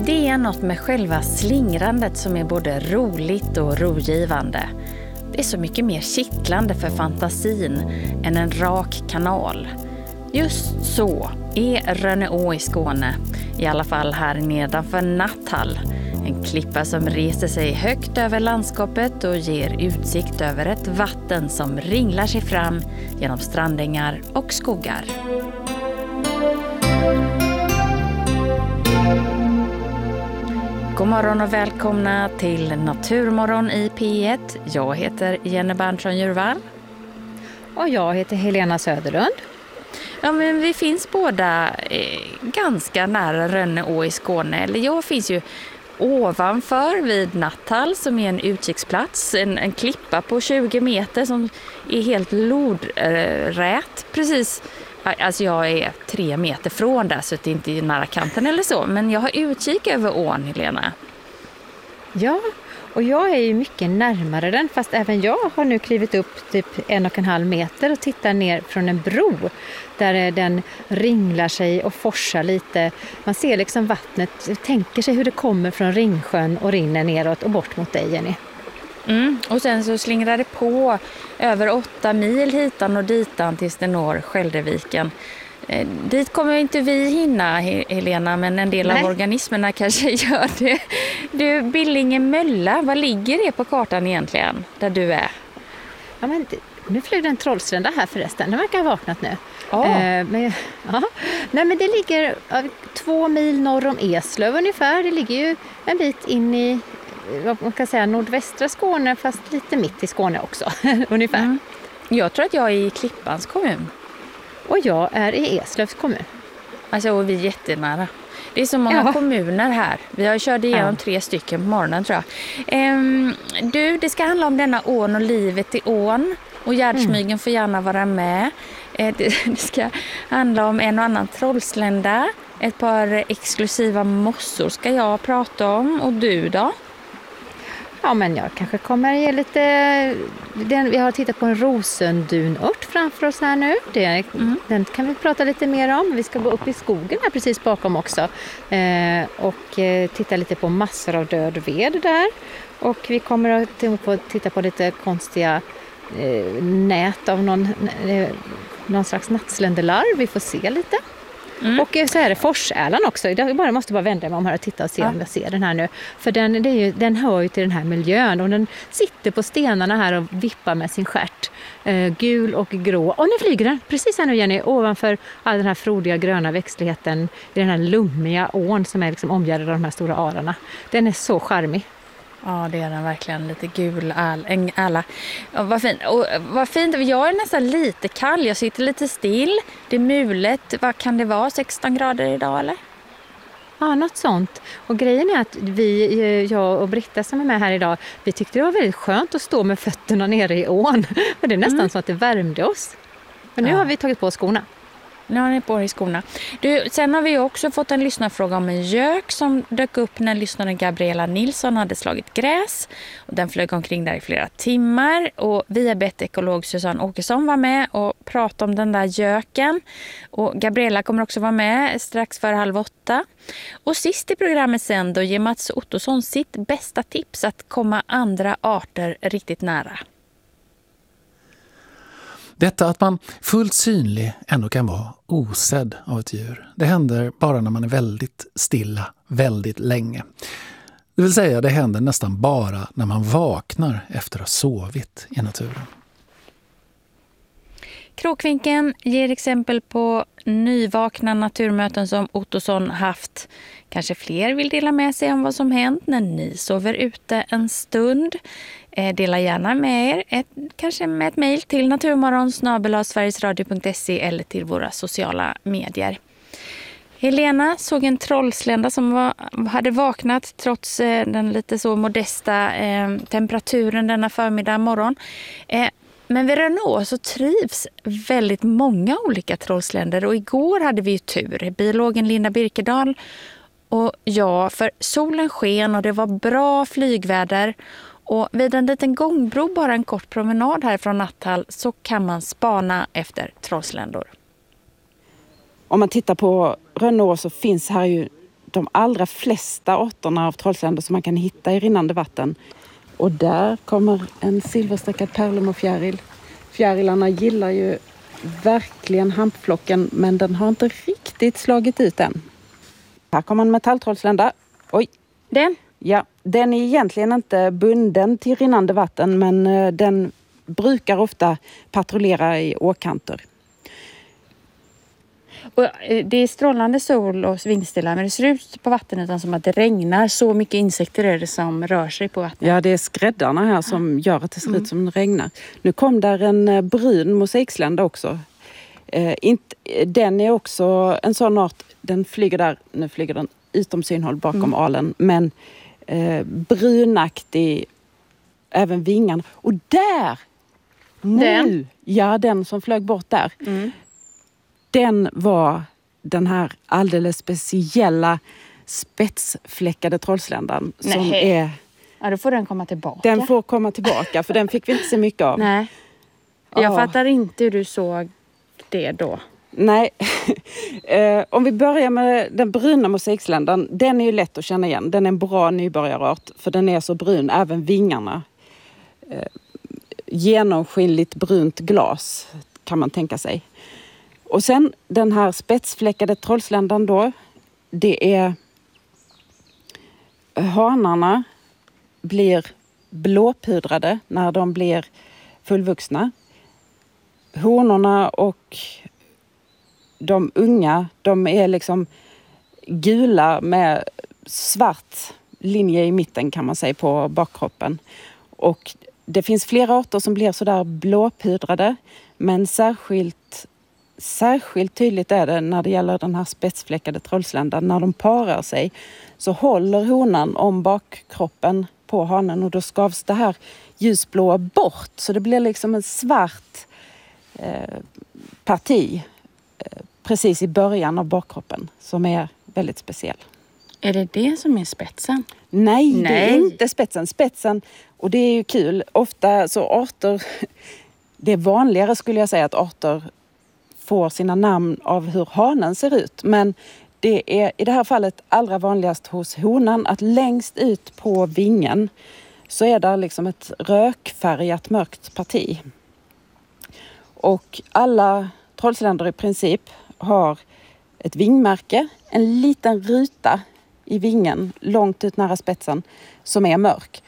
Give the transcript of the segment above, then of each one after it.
Det är något med själva slingrandet som är både roligt och rogivande. Det är så mycket mer kittlande för fantasin än en rak kanal. Just så är Rönneå i Skåne, i alla fall här nedanför Natthall. En klippa som reser sig högt över landskapet och ger utsikt över ett vatten som ringlar sig fram genom strandängar och skogar. God morgon och välkomna till Naturmorgon i P1. Jag heter Jenny Berntsson-Djurvall. Och jag heter Helena Söderlund. Ja, men vi finns båda ganska nära Rönneå i Skåne. Eller jag finns ju ovanför vid Natthall som är en utkiksplats. En klippa på 20 meter som är helt lodrät. Precis. Alltså jag är 3 meter från där så det är inte nära kanten eller så. Men jag har utkik över ån, Helena. Ja, och jag är ju mycket närmare den. Fast även jag har nu klivit upp typ 1,5 meter och tittar ner från en bro. Där den ringlar sig och forsar lite. Man ser liksom vattnet, tänker sig hur det kommer från Ringsjön och rinner neråt och bort mot dig, Jenny. Och sen så slingrar det på över 8 mil hitan och ditan tills det når Skälderviken. Dit kommer inte vi hinna, Helena, men en del av organismerna kanske gör det. Du, Billingemölla, vad ligger det på kartan egentligen, där du är? Ja, men nu flyger en trollslända här förresten. Den verkar ha vaknat nu. Men det ligger 2 mil norr om Eslöv ungefär. Det ligger ju en bit in i, vad man kan säga, nordvästra Skåne, fast lite mitt i Skåne också, ungefär. Jag tror att jag är i Klippans kommun. Och jag är i Eslövs kommun. Alltså, och vi är jättenära. Det är så många kommuner här. Vi har kört igenom 3 stycken på morgonen, tror jag. Det ska handla om denna ån och livet i ån. Och Gärdsmygen får gärna vara med. Det ska handla om en och annan trollslända. Ett par exklusiva mossor ska jag prata om. Och du då? Ja, men jag kanske kommer ge lite... Vi har tittat på en rosendunört framför oss här nu. Den kan vi prata lite mer om. Vi ska gå upp i skogen här precis bakom också. Och titta lite på massor av död ved där. Och vi kommer att titta på lite konstiga nät av någon slags nattsländelarv. Vi får se lite. Och så är det forsärlan också. Jag måste bara vända mig om här och titta och se om jag ser den här nu. För den hör ju till den här miljön. Och den sitter på stenarna här och vippar med sin stjärt. Gul och grå. Och nu flyger den precis här nu, Jenny. Ovanför all den här frodiga gröna växtligheten. I den här lummiga ån som är liksom omgärdad av de här stora ararna. Den är så charmig. Ja, det är den verkligen. Lite gul alla. Vad fint. Och vad fint. Jag är nästan lite kall. Jag sitter lite still. Det är mulet. Vad kan det vara? 16 grader idag, eller? Ja, något sånt. Och grejen är att jag och Britta som är med här idag, vi tyckte det var väldigt skönt att stå med fötterna nere i ån. Och det är nästan så att det värmde oss. Men nu har vi tagit på skorna. Nu har ni på er i skorna. Sen har vi också fått en lyssnarfråga om en gök som dök upp när lyssnaren Gabriella Nilsson hade slagit gräs. Och den flög omkring där i flera timmar. Och vi har bett ekolog Susanne Åkesson vara med och prata om den där göken. Och Gabriella kommer också vara med strax före 7:30. Och sist i programmet sen då ger Mats Ottosson sitt bästa tips att komma andra arter riktigt nära. Detta att man fullt synlig ändå kan vara osedd av ett djur. Det händer bara när man är väldigt stilla, väldigt länge. Det vill säga, det händer nästan bara när man vaknar efter att ha sovit i naturen. Kråkvinkeln ger exempel på nyvakna naturmöten som Ottosson haft. Kanske fler vill dela med sig om vad som hänt när ni sover ute en stund. Dela gärna med er, kanske med ett mejl till naturmorgon@sverigesradio.se eller till våra sociala medier. Helena såg en trollslända som hade vaknat trots den lite så modesta temperaturen denna förmiddag morgon. Men vid Rönneå så trivs väldigt många olika trollsländer och igår hade vi ju tur. Biologen Linda Birkedal och jag, för solen sken och det var bra flygväder. Och vid en liten gångbro, bara en kort promenad här från Natthall, så kan man spana efter trollsländor. Om man tittar på Rönneå så finns här ju de allra flesta arterna av trollsländor som man kan hitta i rinnande vatten. Och där kommer en silverstreckad pärlemorfjäril. Fjärilarna gillar ju verkligen hampflocken, men den har inte riktigt slagit ut än. Här kommer en metalltrollslända. Oj! Den? Ja, den är egentligen inte bunden till rinnande vatten, men den brukar ofta patrullera i åkanter. Och det är strålande sol och vindstilla, men det ser ut på vattenytan som att det regnar. Så mycket insekter är det som rör sig på vattnet. Ja, det är skräddarna här som gör att det ser ut som det regnar. Nu kom där en brun mosaikslända också. Den är också en sån art, den flyger där, nu flyger den utom synhåll bakom alen, men brunaktig, även vingarna. Och där! Nu! Ja, den som flög bort där. Den var den här alldeles speciella spetsfläckade trollsländan. Som är... Ja, då får den komma tillbaka. Den får komma tillbaka, för den fick vi inte se mycket av. Nej. Jag fattar inte hur du såg det då. Nej. Om vi börjar med den bruna mosaiksländan. Den är ju lätt att känna igen. Den är en bra nybörjarart, för den är så brun. Även vingarna. Genomskinligt brunt glas kan man tänka sig. Och sen den här spetsfläckade trollsländan då. Det är... Hanarna blir blåpudrade när de blir fullvuxna. Honorna och de unga, de är liksom gula med svart linje i mitten kan man säga på bakkroppen. Och det finns flera arter som blir sådär blåpudrade, men särskilt tydligt är det när det gäller den här spetsfläckade trollsländan. När de parar sig så håller honan om bakkroppen på hanen och då skavs det här ljusblåa bort. Så det blir liksom en svart parti precis i början av bakkroppen som är väldigt speciell. Är det som är spetsen? Nej, det är inte spetsen. Spetsen, och det är ju kul, ofta så arter, det är vanligare skulle jag säga att arter får sina namn av hur hanen ser ut. Men det är i det här fallet allra vanligast hos honan att längst ut på vingen så är där liksom ett rökfärgat mörkt parti. Och alla trollsländor i princip har ett vingmärke, en liten ruta i vingen långt ut nära spetsen som är mörk.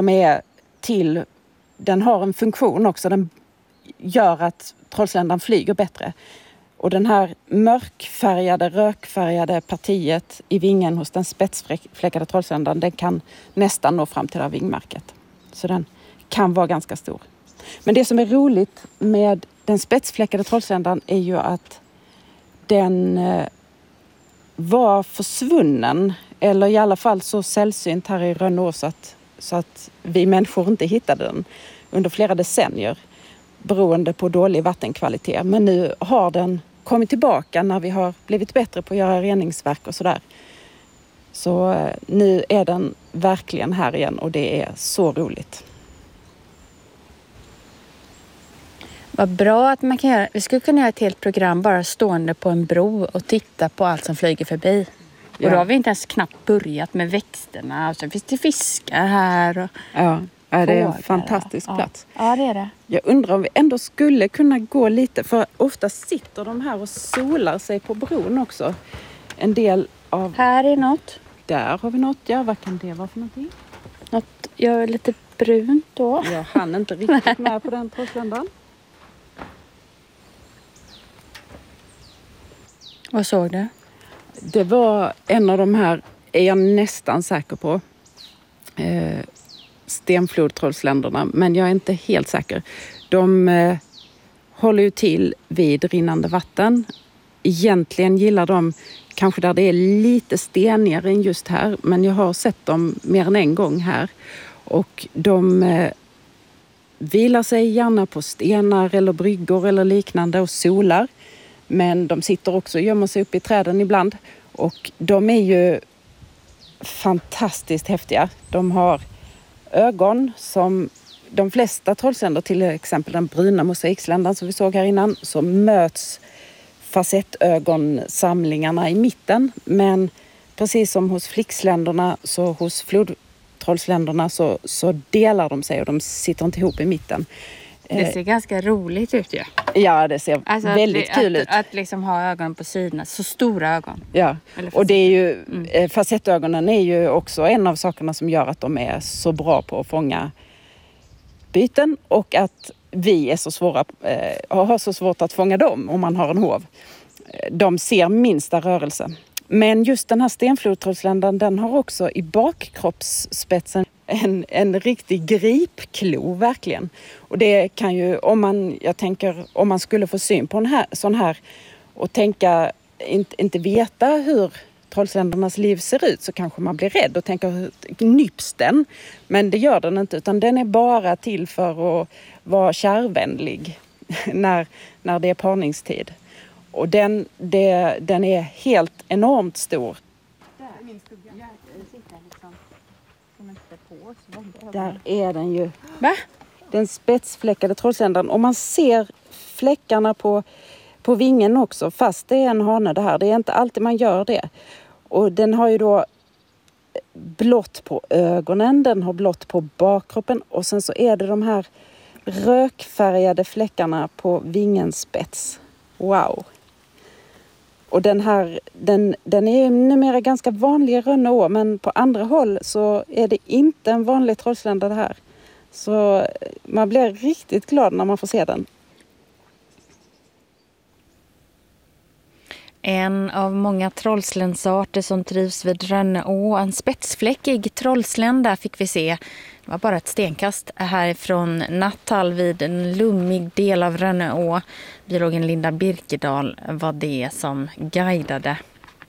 Den har en funktion också, den gör att trollsländan flyger bättre. Och den här rökfärgade partiet i vingen hos den spetsfläckade trollsländan, den kan nästan nå fram till det här vingmärket. Så den kan vara ganska stor. Men det som är roligt med den spetsfläckade trollsländan är ju att den var försvunnen, eller i alla fall så sällsynt här i Rönnås så att vi människor inte hittade den under flera decennier beroende på dålig vattenkvalitet. Men nu har den kommit tillbaka när vi har blivit bättre på att göra reningsverk och sådär. Så nu är den verkligen här igen och det är så roligt. Vad bra att man kan göra. Vi skulle kunna göra ett helt program bara stående på en bro och titta på allt som flyger förbi. Ja. Och då har vi inte ens knappt börjat med växterna. Och så finns det fiskar här. Och ja, det är en fantastisk plats. Ja, det är det. Jag undrar om vi ändå skulle kunna gå lite. För ofta sitter de här och solar sig på bron också. En del av... Här är något. Där har vi något. Ja, vad kan det vara för någonting? Något gör lite brunt då. Jag hann inte riktigt med på den trollsländan. Vad såg du? Det var en av de här, är jag nästan säker på, stenflodtrollsländerna. Men jag är inte helt säker. De håller ju till vid rinnande vatten. Egentligen gillar de kanske där det är lite stenigare än just här. Men jag har sett dem mer än en gång här. Och de vilar sig gärna på stenar eller bryggor eller liknande och solar. Men de sitter också och gömmer sig upp i träden ibland. Och de är ju fantastiskt häftiga. De har ögon som de flesta trollsländor, till exempel den bruna mosaiksländan som vi såg här innan, så möts facettögonsamlingarna i mitten. Men precis som hos flicksländerna så hos flodtrollsländerna så delar de sig och de sitter inte ihop i mitten. Det ser ganska roligt ut ju. Ja, det ser väldigt kul ut. Att liksom ha ögon på sidorna, så stora ögon. Ja, och det är ju, facettögonen är ju också en av sakerna som gör att de är så bra på att fånga byten och att vi är så svåra, har så svårt att fånga dem om man har en hov. De ser minsta rörelse. Men just den här stenflodtrollsländan, den har också i bakkroppsspetsen en riktig gripklo verkligen. Och det kan ju, om man skulle få syn på en sån här och tänka, inte veta hur trollsländernas liv ser ut, så kanske man blir rädd och tänker, nyps den? Men det gör den inte, utan den är bara till för att vara kärvänlig när det är parningstid. Och den är helt enormt stor. Där är den ju. Va? Den spetsfläckade trollsländan. Och man ser fläckarna på vingen också, fast det är en hane det här. Det är inte alltid man gör det. Och den har ju då blått på ögonen, den har blått på bakkroppen och sen så är det de här rökfärgade fläckarna på vingens spets. Wow! Och den är ju numera ganska vanlig i Rönneå, men på andra håll så är det inte en vanlig trollslända det här. Så man blir riktigt glad när man får se den. En av många trollslänsarter som trivs vid Rönneå, en spetsfläckig trollslända fick vi se. Det var bara ett stenkast härifrån Nattall vid en lummig del av Rönneå. Biologen Linda Birkedal var det som guidade.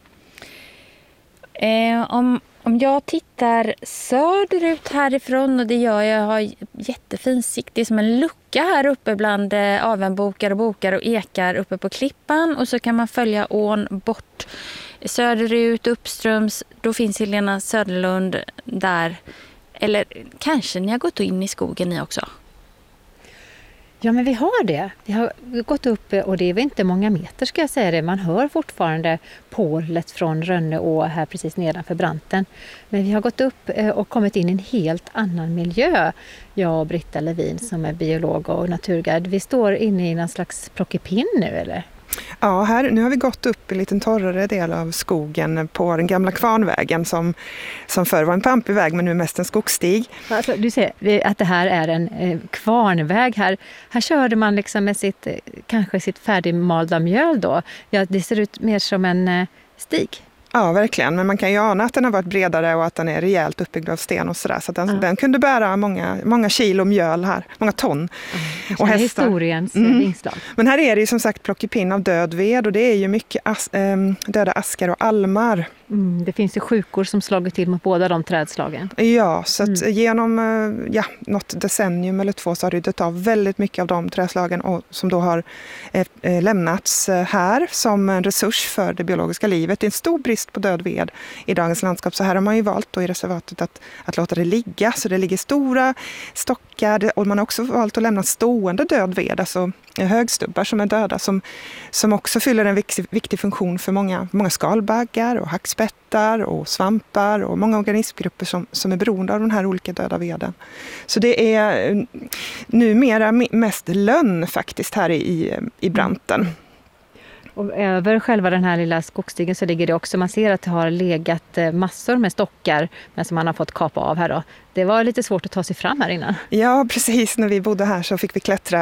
Om jag tittar söderut härifrån, och det gör jag har jättefin sikt. Det är som en lucka här uppe bland avenbokar och bokar och ekar uppe på klippan. Och så kan man följa ån bort söderut, uppströms. Då finns Helena Söderlund där. Eller kanske ni har gått in i skogen ni också? Ja, men vi har det. Vi har gått upp, och det är väl inte många meter ska jag säga det. Man hör fortfarande porlet från Rönneå här precis nedanför branten. Men vi har gått upp och kommit in i en helt annan miljö. Jag och Britta Levin som är biolog och naturguide. Vi står inne i en slags plockepinn nu, eller? Ja, nu har vi gått upp i en liten torrare del av skogen på den gamla kvarnvägen som förr var en pampig väg men nu är mest en skogsstig. Alltså, du ser att det här är en kvarnväg. Här körde man liksom med kanske sitt färdigmalda mjöl då. Ja, det ser ut mer som en stig. Ja, verkligen. Men man kan ju ana att den har varit bredare och att den är rejält uppbyggd av sten och sådär. Så att den kunde bära många kilo mjöl här, många ton. Och hästar. Historiens inslag. Men här är det ju som sagt plockepinn av död ved och det är ju mycket döda askar och almar. Det finns ju sjukor som slagit till mot båda de trädslagen. Ja, så att genom något decennium eller 2 så har det dött av väldigt mycket av de trädslagen och som då har lämnats här som en resurs för det biologiska livet. Det är en stor brist på död ved i dagens landskap, så här har man ju valt då i reservatet att låta det ligga. Så det ligger stora stockar och man har också valt att lämna stående död ved, alltså högstubbar som är döda som också fyller en viktig funktion för många skalbaggar och hackspettar och svampar och många organismgrupper som är beroende av den här olika döda veden. Så det är numera mest lönn faktiskt här i branten. Och över själva den här lilla skogsstigen så ligger det också, man ser att det har legat massor med stockar men som man har fått kapa av här då. Det var lite svårt att ta sig fram här innan. Ja, precis. När vi bodde här så fick vi klättra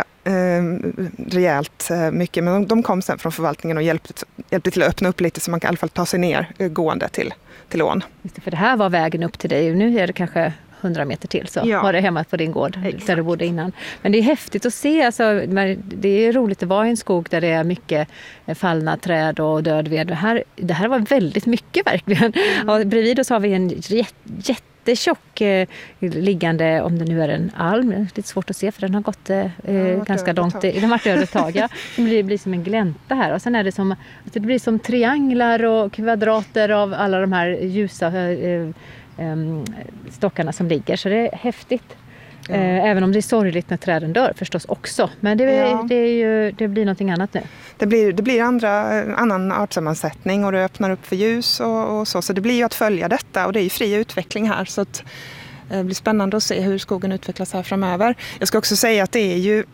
rejält mycket. Men de kom sen från förvaltningen och hjälpte till att öppna upp lite så man kan i alla fall ta sig ner gående till ån. Just det, för det här var vägen upp till dig. Nu är det kanske 100 meter till så var det hemma på din gård. Exakt. Där du bodde innan. Men det är häftigt att se, alltså, det är roligt att vara i en skog där det är mycket fallna träd och död ved. Det här var väldigt mycket verkligen. Och bredvid oss har vi en jättetjock liggande, om det nu är en alm. Det är lite svårt att se för den har gått ganska långt. Den har varit död ett tag, ja. Det blir som en glänta här. Och sen är det som att det blir som trianglar och kvadrater av alla de här ljusa stockarna som ligger, så det är häftigt. Även om det är sorgligt när träden dör förstås också. Men det blir någonting annat nu. Det blir annan artsammansättning och det öppnar upp för ljus och så. Så det blir ju att följa detta och det är ju fri utveckling här. Så att det blir spännande att se hur skogen utvecklas här framöver. Jag ska också säga att det är ju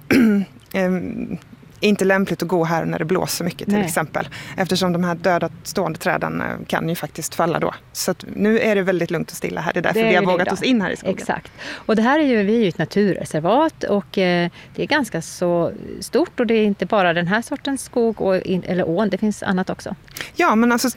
inte lämpligt att gå här när det blåser mycket till exempel. Eftersom de här döda stående träden kan ju faktiskt falla då. Så att nu är det väldigt lugnt och stilla här. Det är därför vi har vågat oss in här i skogen. Exakt. Och det här är vi är ju ett naturreservat och det är ganska så stort och det är inte bara den här sortens skog eller ån, det finns annat också. Ja, men alltså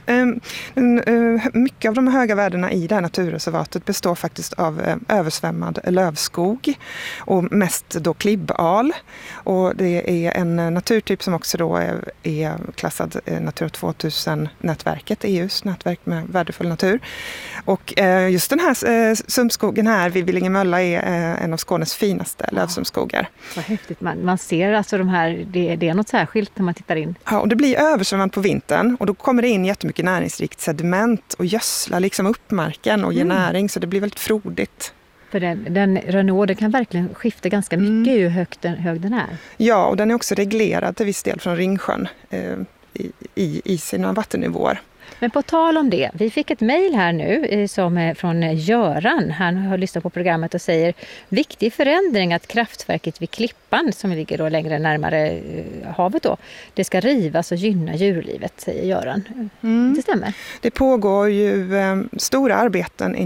mycket av de höga värdena i det här naturreservatet består faktiskt av översvämmad lövskog och mest då klibbal. Och det är en naturtyp som också då är klassad Natura 2000-nätverket, EUs nätverk med värdefull natur. Och just den här sumpskogen här vid Billingemölla är en av Skånes finaste lövsumpskogar. Vad häftigt. Man ser alltså de här, det är något särskilt när man tittar in. Ja, och det blir översvämmat på vintern och då kommer det in jättemycket näringsrikt sediment och gödslar liksom upp marken och ger näring så det blir väldigt frodigt. För den Renault, den kan verkligen skifta ganska mycket hur hög den är. Ja, och den är också reglerad till viss del från Ringsjön i sina vattennivåer. Men på tal om det, vi fick ett mejl här nu som är från Göran. Han har lyssnat på programmet och säger viktig förändring att kraftverket vid Klippan som ligger då längre närmare havet då, det ska rivas och gynna djurlivet, säger Göran. Det stämmer. Det pågår ju stora arbeten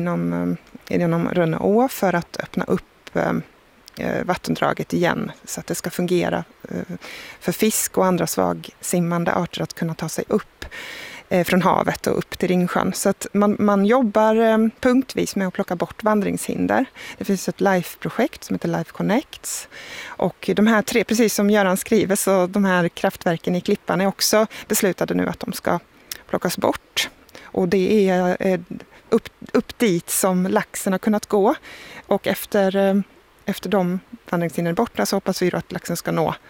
inom Rönneå för att öppna upp vattendraget igen så att det ska fungera för fisk och andra svagsimmande arter att kunna ta sig upp från havet och upp till Ringsjön. Så att man jobbar punktvis med att plocka bort vandringshinder. Det finns ett LIFE-projekt som heter LIFE Connects. Och de här 3, precis som Göran skriver, så de här kraftverken i Klippan är också beslutade nu att de ska plockas bort. Och det är upp dit som laxen har kunnat gå. Och efter de vandringshindren borta så hoppas vi att laxen ska nå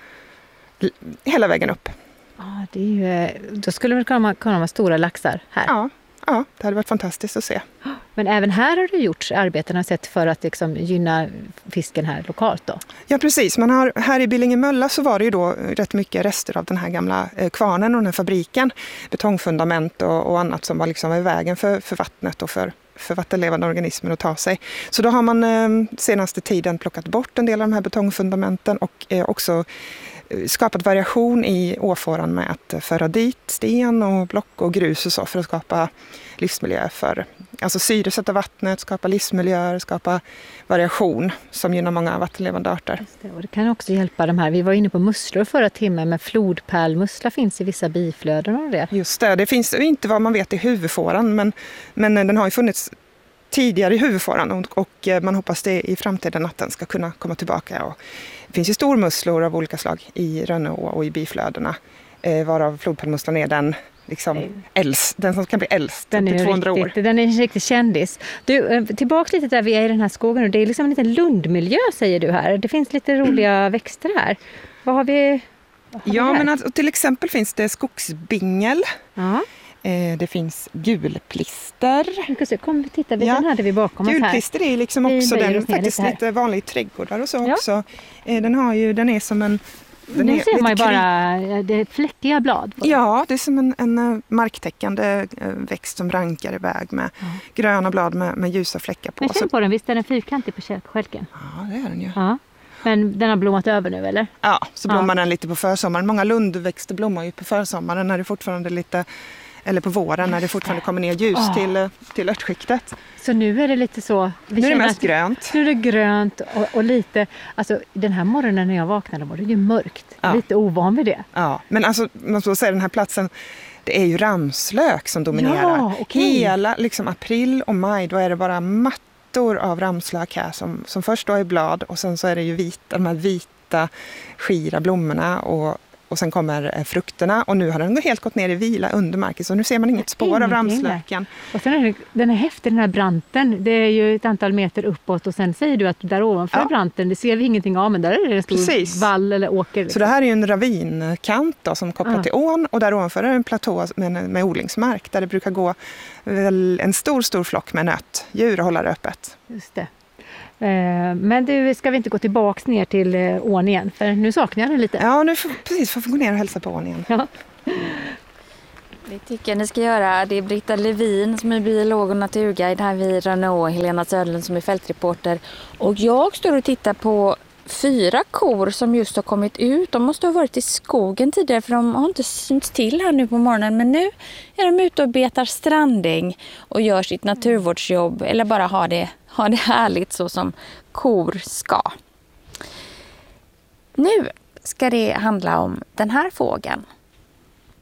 hela vägen upp. Ja, det är ju, då skulle det kunna vara stora laxar här. Ja, det hade varit fantastiskt att se. Men även här har det gjorts arbeten sett för att liksom gynna fisken här lokalt då? Ja, precis. Här i Billingemölla så var det ju då rätt mycket rester av den här gamla kvarnen och den här fabriken. Betongfundament och annat som var liksom i vägen för vattnet och för vattenlevande organismer att ta sig. Så då har man senaste tiden plockat bort en del av de här betongfundamenten och också skapat variation i åfåran med att föra dit sten och block och grus och så för att skapa livsmiljö alltså syresätta vattnet, skapa livsmiljöer, skapa variation som gynnar många vattenlevande arter. Och det kan också hjälpa de här, vi var inne på musslor förra timmen, men flodpärlmussla finns i vissa biflöden av det. Just det finns inte vad man vet i huvudfåran men den har ju funnits tidigare i huvudfåran och man hoppas det i framtiden att den ska kunna komma tillbaka. Och det finns ju stormusslor av olika slag i Rönneå och i biflödena varav flodpärlmusslan är den den som kan bli äldst upp till 200 år. Den är en riktig kändis. Du, tillbaka lite där vi är i den här skogen och det är liksom en liten lundmiljö säger du här. Det finns lite roliga växter här. Vad har vi? Men till exempel finns det skogsbingel. Ja. Det finns gulplister. Kom vi titta, den hade vi bakom oss här. Gulplister är liksom också den faktiskt lite vanlig i trädgårdar och så också. Den är som en... Nu ser man ju bara det är fläckiga blad. Ja, det är som en marktäckande växt som rankar iväg med gröna blad med ljusa fläckar på. Men känn på den, visst är den fyrkantig på stjälken? Ja, det är den ju. Ja. Men den har blommat över nu, eller? Ja, så blommar den lite på försommaren. Många lundväxter blommar ju på försommaren när det fortfarande lite... Eller på våren när det fortfarande kommer ner ljus till örtskiktet. Så nu är det lite så... Nu är det mest grönt. Nu är det grönt och lite... Alltså den här morgonen när jag vaknade var det ju mörkt. Lite ovan vid det. Ja, men alltså man får säga den här platsen... Det är ju ramslök som dominerar. Ja, okay. Hela liksom april och maj då är det bara mattor av ramslök här som först då är blad och sen så är det ju de här vita skira blommorna och sen kommer frukterna och nu har den helt gått ner i vila under marken så nu ser man inget spår av ramslöken. Och sen är den här häftig, den här branten, det är ju ett antal meter uppåt och sen säger du att där ovanför branten, det ser vi ingenting av men där är det en stor vall eller åker. Liksom. Så det här är ju en ravinkant då, som kopplar till ån och där ovanför är det en platå med odlingsmark där det brukar gå en stor flock med nötdjur och hålla det öppet. Just det. Men du, ska vi inte gå tillbaks ner till ån igen? För nu saknar jag den lite. Ja, nu får vi gå ner och hälsa på ån igen. Ja. Det tycker jag ni ska göra. Det är Britta Levin som är biolog och naturguide här vid Rönneå och Helena Söderlund som är fältreporter. Och jag står och tittar på 4 kor som just har kommit ut. De måste ha varit i skogen tidigare för de har inte synts till här nu på morgonen. Men nu är de ute och betar strandäng och gör sitt naturvårdsjobb eller bara har det härligt så som kor ska. Nu ska det handla om den här fågeln.